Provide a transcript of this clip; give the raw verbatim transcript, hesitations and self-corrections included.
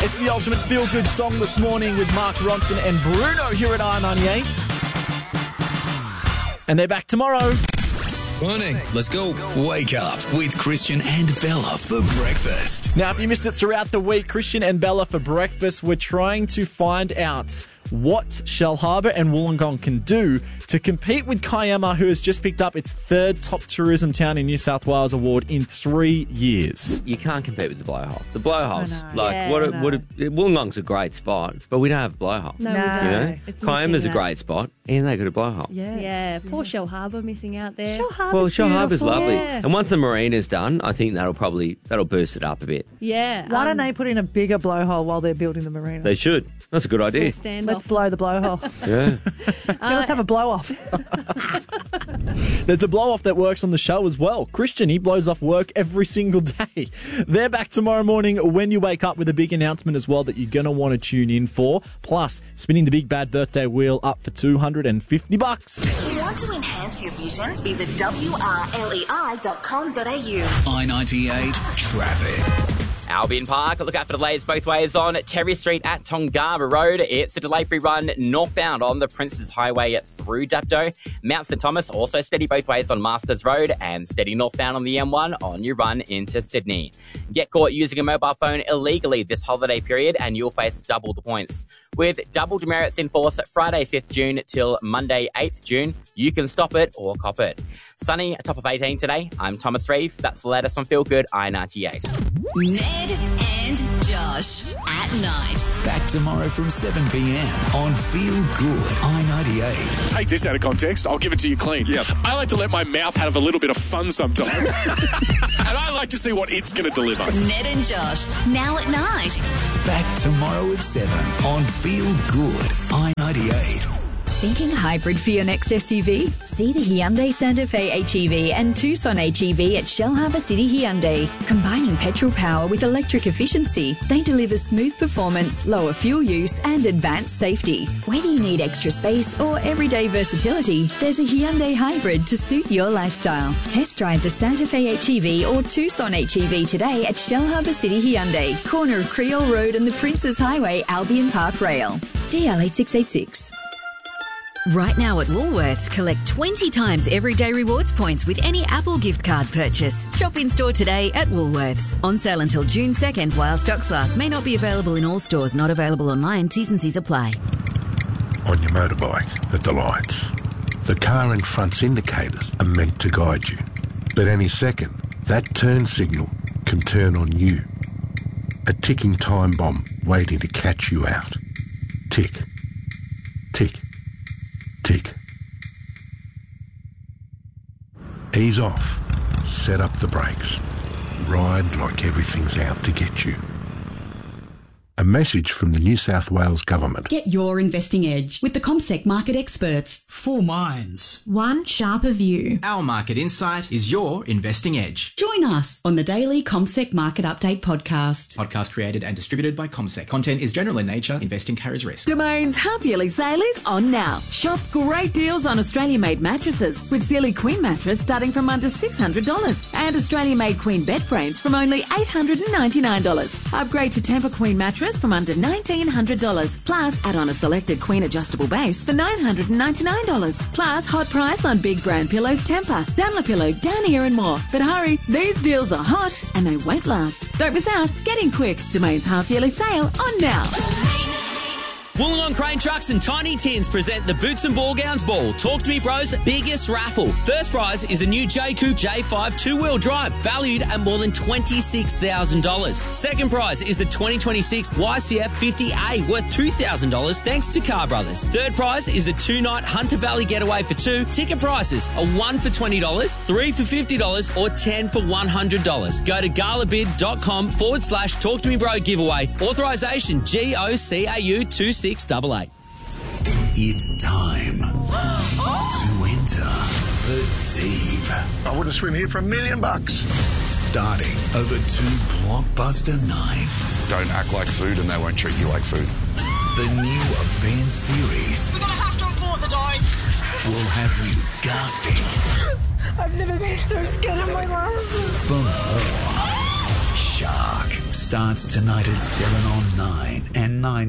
It's the ultimate feel-good song this morning with Mark Ronson and Bruno here at I ninety-eight. And they're back tomorrow. Morning. Let's go. Wake up with Christian and Bella for breakfast. Now, if you missed it throughout the week, Christian and Bella for breakfast, we're trying to find out what Shellharbour and Wollongong can do to compete with Kiama, who has just picked up its third top tourism town in New South Wales award in three years. You can't compete with the Blowhole. The Blowhole's I know. like Yeah, what? I A, know. what? A, Wollongong's a great spot, but we don't have a Blowhole. No, No. we don't. You know, It's Kiama's missing a that. great spot, and they got a Blowhole. Yeah. Yeah, poor Shellharbour missing out there. Shellharbour's Well, Shellharbour's beautiful. lovely, Yeah. and once the marina's done, I think that'll probably that'll boost it up a bit. Yeah. Why um, don't they put in a bigger blowhole while they're building the marina? They should. That's a good idea. small standoff? Let's blow the blowhole. Yeah. Yeah, let's have a blow off. There's a blow-off that works on the show as well. Christian, he blows off work every single day. They're back tomorrow morning when you wake up with a big announcement as well that you're going to want to tune in for. Plus, spinning the big bad birthday wheel up for two hundred fifty bucks. Want to enhance your vision? Visit W R L E I dot com dot A U. I ninety-eight traffic. Albion Park, look out for delays both ways on Terry Street at Tongara Road. It's a delay-free run northbound on the Princes Highway through Dapto. Mount St Thomas also steady both ways on Masters Road and steady northbound on the M one on your run into Sydney. Get caught using a mobile phone illegally this holiday period and you'll face double the points. With double demerits in force Friday fifth June till Monday eighth June, you can stop it or cop it. Sunny, a top of eighteen today. I'm Thomas Reeve. That's the latest on Feel Good I ninety-eight. Ned and Josh at night. Back tomorrow from seven p.m. on Feel Good I ninety-eight. Take this out of context. I'll give it to you clean. Yep. I like to let my mouth have a little bit of fun sometimes. And I like to see what it's going to deliver. Ned and Josh, now at night. Back tomorrow at seven on Feel Good I ninety-eight. Thinking hybrid for your next S U V? See the Hyundai Santa Fe H E V and Tucson H E V at Shellharbour City Hyundai. Combining petrol power with electric efficiency, they deliver smooth performance, lower fuel use and advanced safety. Whether you need extra space or everyday versatility, there's a Hyundai hybrid to suit your lifestyle. Test drive the Santa Fe H E V or Tucson H E V today at Shellharbour City Hyundai, corner of Creole Road and the Princes Highway, Albion Park Rail. D L eight six eight six. Right now at Woolworths, collect twenty times everyday rewards points with any Apple gift card purchase. Shop in store today at Woolworths. On sale until June second while stocks last. May not be available in all stores. Not available online. T's and C's apply. On your motorbike, at the lights. The car in front's indicators are meant to guide you. But any second, that turn signal can turn on you. A ticking time bomb waiting to catch you out. Tick. Tick. Tick. Ease off. Set up the brakes. Ride like everything's out to get you. A message from the New South Wales Government. Get your investing edge with the CommSec market experts. Four minds. One sharper view. Our market insight is your investing edge. Join us on the daily CommSec Market Update podcast. Podcast created and distributed by CommSec. Content is general in nature. Investing carries risk. Domain's half-yearly sale is on now. Shop great deals on Australian-made mattresses with Sealy Queen mattress starting from under six hundred dollars and Australian-made Queen bed frames from only eight hundred ninety-nine dollars. Upgrade to Tempur Queen mattress from under nineteen hundred dollars. Plus, add on a selected Queen adjustable base for nine hundred ninety-nine dollars. Plus, hot price on big brand pillows Tempur, Dunlopillow, Danier and more. But hurry, these deals are hot and they won't last. Don't miss out. Get in quick. Domain's half-yearly sale on now. Wollongong Crane Trucks and Tiny Tins present the Boots and Ball Gowns Ball. Talk to me, bros. Biggest raffle. First prize is a new J Coupe J five two-wheel drive, valued at more than twenty-six thousand dollars. Second prize is a twenty twenty-six Y C F fifty A worth two thousand dollars, thanks to Car Brothers. Third prize is a two-night Hunter Valley getaway for two. Ticket prices are one for twenty dollars, three for fifty dollars, or ten for one hundred dollars. Go to galabid.com forward slash Talk to Me Bro giveaway. Authorization G O C A U two six eight eight. It's time to enter the deep. I wouldn't swim here for a million bucks. Starting over two blockbuster nights. Don't act like food and they won't treat you like food. The new event series We're going to have to abort the dive. will have you gasping I've never been so scared in my life. for more. Shark starts tonight at seven on nine and nine.